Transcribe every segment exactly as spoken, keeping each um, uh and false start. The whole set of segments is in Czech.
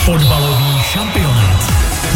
Fotbalový šampionát.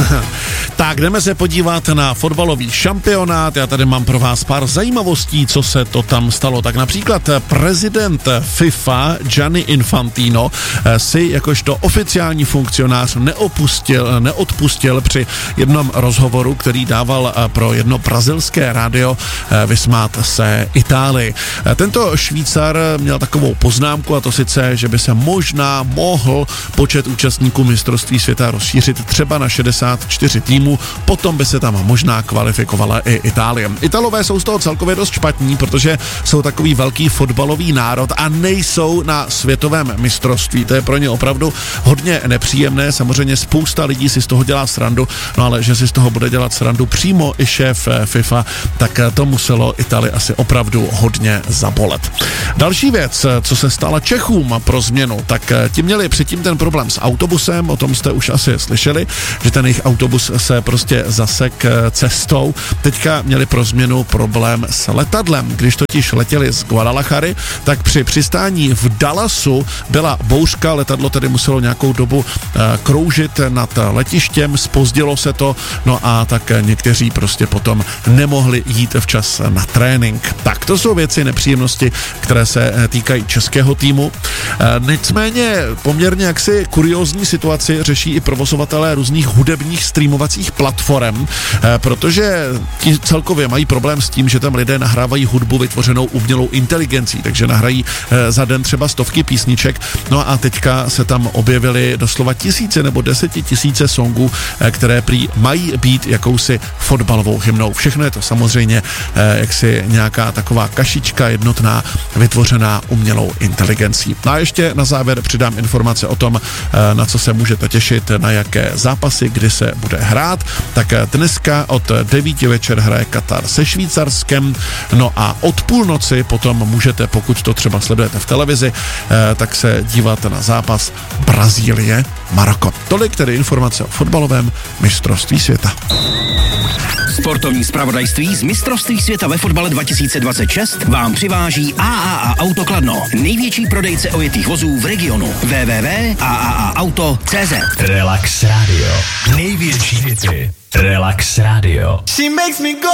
Tak jdeme se podívat na fotbalový šampionát. Já tady mám pro vás pár zajímavostí, co se to tam stalo. Tak například prezident FIFA Gianni Infantino si jakožto oficiální funkcionář neopustil, neodpustil při jednom rozhovoru, který dával pro jedno brazilské rádio, vysmát se Itálii. Tento Švýcar měl takovou poznámku, a to sice, že by se možná mohl počet účastníků mistrovství světa rozšířit třeba na šedesát čtyři týmů, potom by se tam možná kvalifikovala i Itálie. Italové jsou z toho celkově dost špatní, protože jsou takový velký fotbalový národ a nejsou na světovém mistrovství. To je pro ně opravdu hodně nepříjemné. Samozřejmě spousta lidí si z toho dělá srandu, no ale že si z toho bude dělat srandu přímo i šéf FIFA, tak to muselo Itálii asi opravdu hodně zabolet. Další věc, co se stala Čechům pro změnu, tak ti měli předtím ten problém s autobusem, o tom jste už asi slyšeli, že ten jejich autobus se prostě zasek cestou. Teďka měli pro změnu problém s letadlem. Když totiž letěli z Guadalajary, tak při přistání v Dallasu byla bouřka, letadlo tedy muselo nějakou dobu uh, kroužit nad letištěm, zpozdilo se to, no a tak někteří prostě potom nemohli jít včas na trénink. Tak to jsou věci, nepříjemnosti, které se týkají českého týmu. Uh, nicméně poměrně jaksi kuriózní situaci řeší i provozovatelé různých hudebních streamovacích platform, protože ti celkově mají problém s tím, že tam lidé nahrávají hudbu vytvořenou umělou inteligencí, takže nahrají za den třeba stovky písniček, no a teďka se tam objevily doslova tisíce nebo desetitisíce songů, které prý mají být jakousi fotbalovou hymnou. Všechno je to samozřejmě jaksi nějaká taková kašička jednotná, vytvořená umělou inteligencí. No a ještě na závěr přidám informace o tom, na co se můžete těšit, na jaké zápasy, kdy se bude hrát. Tak dneska od devíti večer hraje Katar se Švýcarskem, no a od půlnoci potom můžete, pokud to třeba sledujete v televizi, tak se dívat na zápas Brazílie Maroko. Tolik tedy informace o fotbalovém mistrovství světa. Sportovní zpravodajství z mistrovství světa ve fotbale dva tisíce dvacet šest vám přiváží A A A Auto Kladno, největší prodejce ojetých vozů v regionu. w w w tečka a a a auto tečka cé zet. Relax Radio. Největší hity. Relax Radio. She makes me go